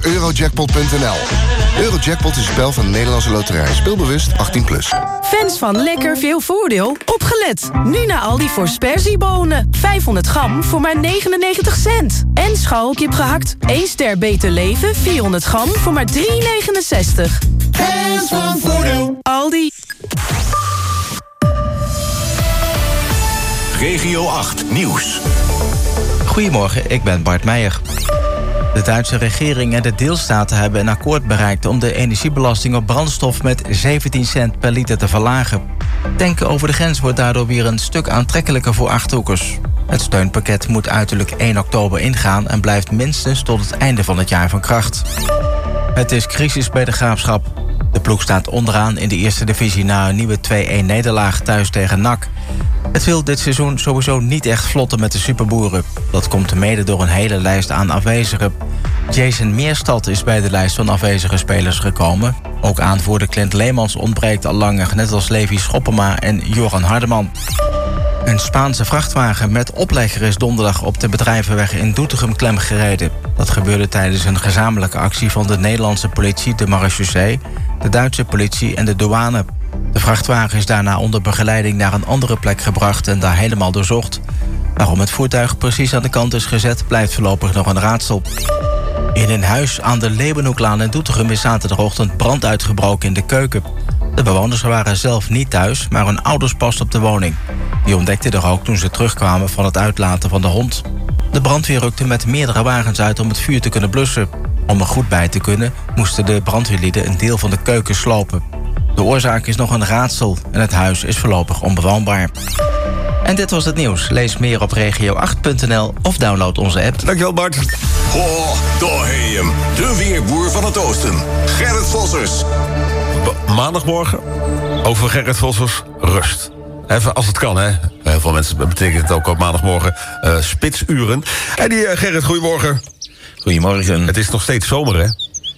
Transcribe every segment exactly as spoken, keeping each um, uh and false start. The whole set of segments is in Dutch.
Eurojackpot punt n l. Eurojackpot is een spel van de Nederlandse Loterij. Speelbewust achttien plus. Fans van lekker veel voordeel, opgelet. Nu naar Aldi voor sperziebonen. vijfhonderd gram voor maar negenennegentig cent. En scharrelkip gehakt, één ster beter leven, vierhonderd gram voor maar drie negenenzestig. Fans van voordeel. Aldi. Regio acht Nieuws. Goedemorgen, ik ben Bart Meijer. De Duitse regering en de deelstaten hebben een akkoord bereikt om de energiebelasting op brandstof met zeventien cent per liter te verlagen. Tanken over de grens wordt daardoor weer een stuk aantrekkelijker voor Achterhoekers. Het steunpakket moet uiterlijk één oktober ingaan en blijft minstens tot het einde van het jaar van kracht. Het is crisis bij de Graafschap. De ploeg staat onderaan in de eerste divisie na een nieuwe twee-een nederlaag thuis tegen N A C. Het wil dit seizoen sowieso niet echt vlotten met de superboeren. Dat komt mede door een hele lijst aan afwezigen. Jason Meerstad is bij de lijst van afwezige spelers gekomen. Ook aanvoerder Clint Leemans ontbreekt al langer, net als Levi Schoppema en Joran Hardeman. Een Spaanse vrachtwagen met oplegger is donderdag op de bedrijvenweg in Doetinchem klemgereden. Dat gebeurde tijdens een gezamenlijke actie van de Nederlandse politie, de marechaussee, de Duitse politie en de douane. De vrachtwagen is daarna onder begeleiding naar een andere plek gebracht en daar helemaal doorzocht. Waarom het voertuig precies aan de kant is gezet, blijft voorlopig nog een raadsel. In een huis aan de Leeuwenhoeklaan in Doetinchem is zaterdagochtend brand uitgebroken in de keuken. De bewoners waren zelf niet thuis, maar hun ouders pasten op de woning. Die ontdekten de rook toen ze terugkwamen van het uitlaten van de hond. De brandweer rukte met meerdere wagens uit om het vuur te kunnen blussen. Om er goed bij te kunnen, moesten de brandweerlieden een deel van de keuken slopen. De oorzaak is nog een raadsel en het huis is voorlopig onbewoonbaar. En dit was het nieuws. Lees meer op regio acht punt n l of download onze app. Dankjewel, Bart. Ho, daar heb je hem. De weerboer van het oosten. Gerrit Vossers. Ba- maandagmorgen, over Gerrit Vossers, rust. Even als het kan, hè. Heel veel mensen betekent het ook op maandagmorgen uh, spitsuren. En die uh, Gerrit, goedemorgen. Goedemorgen. Het is nog steeds zomer, hè?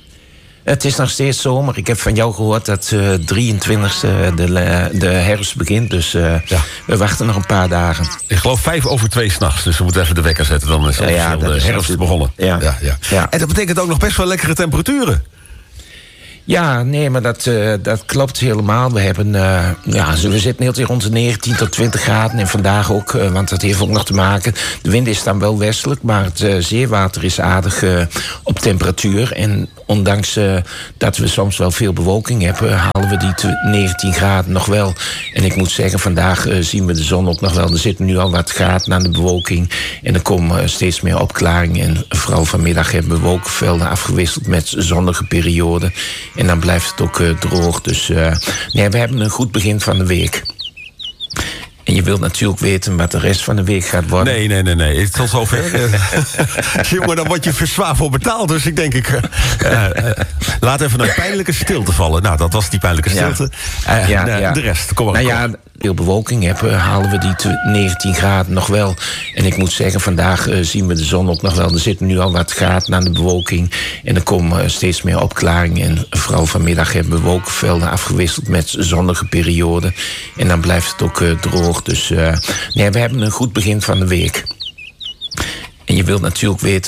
Het is nog steeds zomer. Ik heb van jou gehoord dat uh, drieëntwintigste de, de herfst begint. Dus uh, ja. we wachten nog een paar dagen. Ik geloof vijf over twee s'nachts. Dus we moeten even de wekker zetten. Dan is, ja, ja, de is herfst begonnen. Ja. Ja, ja. Ja. En dat betekent ook nog best wel lekkere temperaturen. Ja, nee, maar dat, uh, dat klopt helemaal. We hebben, uh, ja, we zitten heel rond de negentien tot twintig graden. En vandaag ook, uh, want dat heeft ook nog te maken. De wind is dan wel westelijk, maar het uh, zeewater is aardig uh, op temperatuur. En ondanks uh, dat we soms wel veel bewolking hebben, halen we die negentien graden nog wel. En ik moet zeggen, vandaag uh, zien we de zon ook nog wel. Er zitten nu al wat gaten aan de bewolking. En er komen uh, steeds meer opklaringen. En vooral vanmiddag hebben we wolkenvelden afgewisseld met zonnige perioden. En dan blijft het ook uh, droog. Dus uh, nee, we hebben een goed begin van de week. En je wilt natuurlijk weten wat de rest van de week gaat worden. Nee, nee, nee, nee. Het is al zover. Jongen, dan word je verzwaar voor betaald. Dus ik denk, ik uh, uh, laat even een pijnlijke stilte vallen. Nou, dat was die pijnlijke stilte. Ja. Uh, ja, uh, ja. De rest, kom maar. Nou kom. ja, veel bewolking hebben, halen we die negentien graden nog wel. En ik moet zeggen, vandaag uh, zien we de zon ook nog wel. Er zitten nu al wat gaten aan de bewolking. En er komen uh, steeds meer opklaringen. En vooral vanmiddag hebben we wolkenvelden afgewisseld met zonnige perioden. En dan blijft het ook uh, droog. Dus uh, nee, we hebben een goed begin van de week. En je wilt natuurlijk weten